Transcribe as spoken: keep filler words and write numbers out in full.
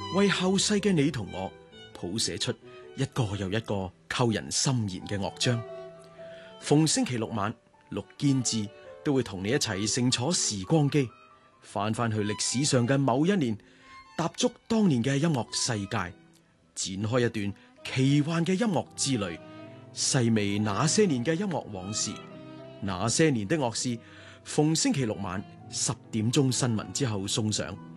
為後世嘅你同我譜寫出一個又一個扣人心弦嘅樂章。逢星期六晚，陸堅志都會同你一齊乘坐時光機，翻翻去歷史上嘅某一年，踏足當年嘅音樂世界，展開一段奇幻嘅音樂之旅，細味那些年嘅音樂往事。那些年的樂事，逢星期六晚十點鐘新聞之後送上。